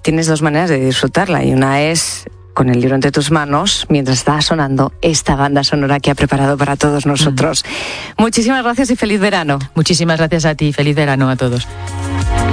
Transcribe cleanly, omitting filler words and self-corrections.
tienes dos maneras de disfrutarla, y una es con el libro entre tus manos, mientras está sonando esta banda sonora que ha preparado para todos nosotros. Muchísimas gracias y feliz verano. Muchísimas gracias a ti, feliz verano a todos.